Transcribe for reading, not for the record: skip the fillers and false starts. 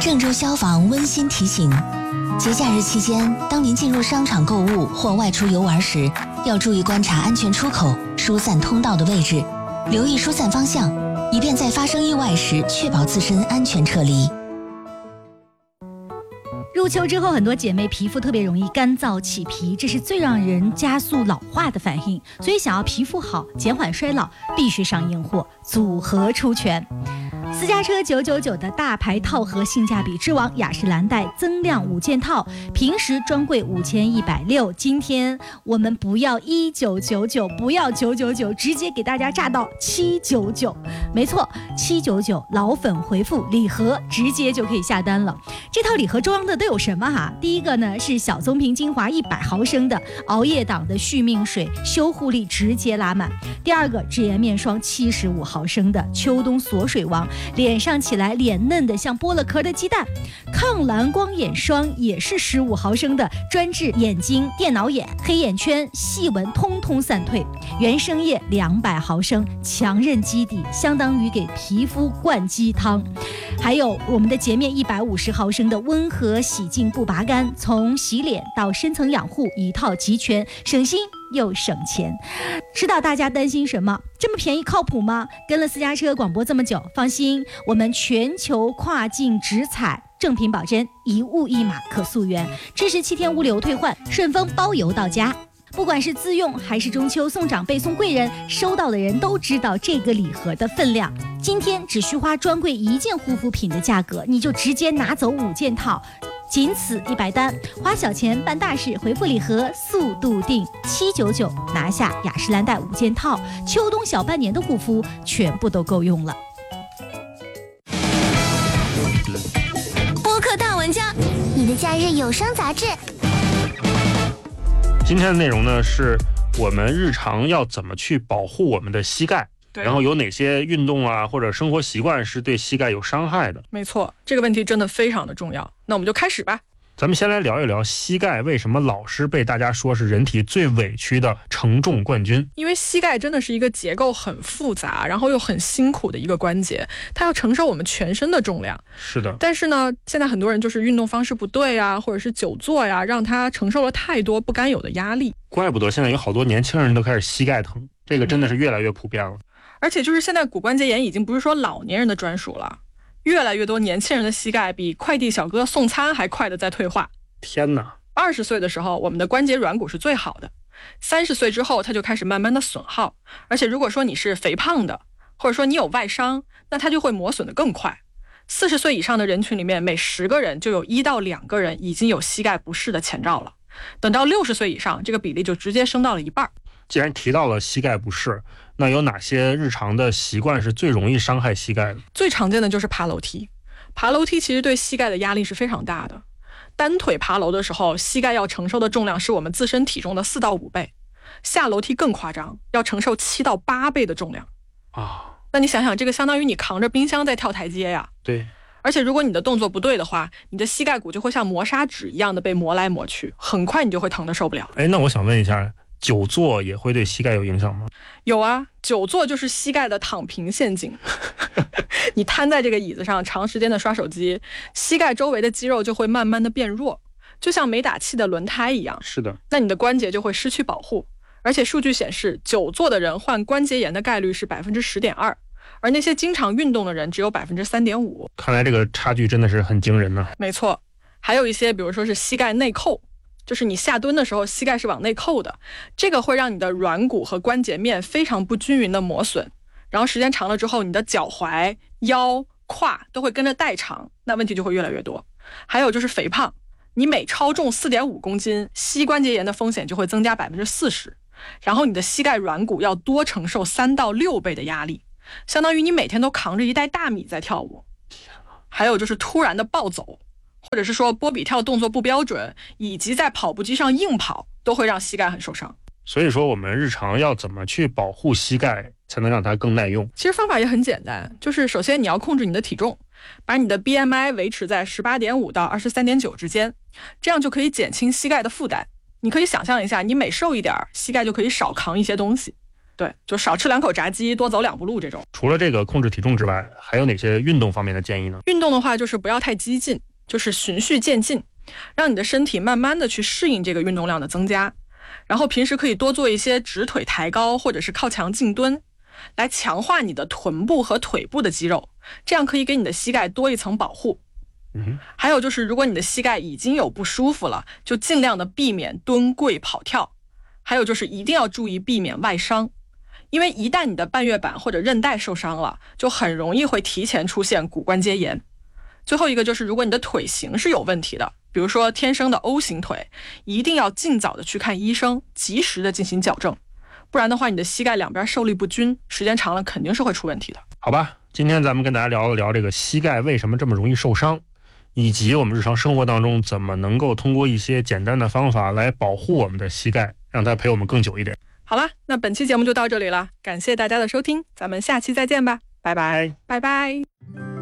郑州消防温馨提醒：节假日期间，当您进入商场购物或外出游玩时，要注意观察安全出口、疏散通道的位置，留意疏散方向，以便在发生意外时确保自身安全撤离。 入秋之后，很多姐妹皮肤特别容易干燥起皮，这是最让人加速老化的反应。所以想要皮肤好、减缓衰老，必须上硬货，组合出拳。私家车999的大牌套盒性价比之王雅诗兰黛增量5件套，平时专柜5160，今天我们不要1999，不要999，直接给大家炸到799。没错，799，老粉回复礼盒，直接就可以下单了。这套礼盒装的都有什么哈？第一个呢是小棕瓶精华100毫升的熬夜党的续命水，修护力直接拉满。第二个脂颜面霜75毫升的秋冬锁水王，脸上起来脸嫩的像剥了壳的鸡蛋。抗蓝光眼霜也是15毫升的，专治眼睛、电脑眼、黑眼圈、细纹通通散退。原生液200毫升，强韧基底，相当于给皮肤灌鸡汤。还有我们的洁面150毫升的温和洗净不拔干，从洗脸到深层养护一套齐全，省心又省钱。知道大家担心什么？这么便宜靠谱吗？跟了私家车广播这么久，放心，我们全球跨境直采，正品保真，1物1码可溯源，支持7天物流退换，顺丰包邮到家。不管是自用还是中秋送长辈送贵人，收到的人都知道这个礼盒的分量。今天只需花专柜1件护肤品的价格，你就直接拿走5件套，仅此100单，花小钱办大事，回复礼盒速度定799，拿下雅诗兰黛5件套，秋冬小半年的护肤全部都够用了。 播客大玩家，你的假日有声杂志。 今天的内容呢，是我们日常要怎么去保护我们的膝盖，然后有哪些运动啊或者生活习惯是对膝盖有伤害的。 没错，这个问题真的非常的重要。那我们就开始吧。 咱们先来聊一聊膝盖为什么老是被大家说是人体最委屈的承重冠军。 因为膝盖真的是一个结构很复杂，然后又很辛苦的一个关节，它要承受我们全身的重量。 是的。 但是呢，现在很多人就是运动方式不对啊，或者是久坐呀，让他承受了太多不该有的压力。 怪不得现在有好多年轻人都开始膝盖疼，这个真的是越来越普遍了。 而且就是现在骨关节炎已经不是说老年人的专属了，越来越多年轻人的膝盖比快递小哥送餐还快的在退化。 天哪 ！20岁的时候，我们的关节软骨是最好的，30岁之后，它就开始慢慢的损耗。而且如果说你是肥胖的，或者说你有外伤，那它就会磨损的更快。40岁以上的人群里面，每10个人就有1到2个人已经有膝盖不适的前兆了。等到60岁以上，这个比例就直接升到了1半。 既然提到了膝盖不适，那有哪些日常的习惯是最容易伤害膝盖的？ 最常见的就是爬楼梯。爬楼梯其实对膝盖的压力是非常大的。单腿爬楼的时候，膝盖要承受的重量是我们自身体重的4到5倍，下楼梯更夸张，要承受7到8倍的重量啊！ 那你想想，这个相当于你扛着冰箱在跳台阶呀。 对。 而且如果你的动作不对的话，你的膝盖骨就会像磨砂纸一样的被磨来磨去，很快你就会疼得受不了。 那我想问一下，久坐也会对膝盖有影响吗？ 有啊，久坐就是膝盖的躺平陷阱。你瘫在这个椅子上长时间的刷手机，膝盖周围的肌肉就会慢慢的变弱，就像没打气的轮胎一样。 是的。 那你的关节就会失去保护。而且数据显示，久坐的人患关节炎的概率是10.2%，而那些经常运动的人只有3.5%。 看来这个差距真的是很惊人呢。 没错。还有一些比如说是膝盖内扣，就是你下蹲的时候膝盖是往内扣的，这个会让你的软骨和关节面非常不均匀的磨损，然后时间长了之后，你的脚踝、腰、胯都会跟着代偿，那问题就会越来越多。还有就是肥胖，你每超重4.5公斤，膝关节炎的风险就会增加40%，然后你的膝盖软骨要多承受3到6倍的压力，相当于你每天都扛着一袋大米在跳舞。还有就是突然的暴走，或者是说波比跳动作不标准，以及在跑步机上硬跑，都会让膝盖很受伤。 所以说我们日常要怎么去保护膝盖才能让它更耐用？ 其实方法也很简单，就是首先你要控制你的体重，把你的 BMI 维持在18.5到23.9之间，这样就可以减轻膝盖的负担。你可以想象一下，你每瘦一点，膝盖就可以少扛一些东西。 对，就少吃2口炸鸡，多走2步路这种。 除了这个控制体重之外，还有哪些运动方面的建议呢？ 运动的话，就是不要太激进，就是循序渐进，让你的身体慢慢的去适应这个运动量的增加。然后平时可以多做一些直腿抬高或者是靠墙静蹲，来强化你的臀部和腿部的肌肉，这样可以给你的膝盖多一层保护。还有就是，如果你的膝盖已经有不舒服了，就尽量的避免蹲跪跑跳。还有就是一定要注意避免外伤，因为一旦你的半月板或者韧带受伤了，就很容易会提前出现骨关节炎。最后一个就是，如果你的腿型是有问题的，比如说天生的 O 型腿，一定要尽早的去看医生，及时的进行矫正，不然的话，你的膝盖两边受力不均，时间长了肯定是会出问题的。 好吧，今天咱们跟大家聊一聊这个膝盖为什么这么容易受伤，以及我们日常生活当中怎么能够通过一些简单的方法来保护我们的膝盖，让它陪我们更久一点。 好了，那本期节目就到这里了，感谢大家的收听，咱们下期再见吧，拜拜，拜拜。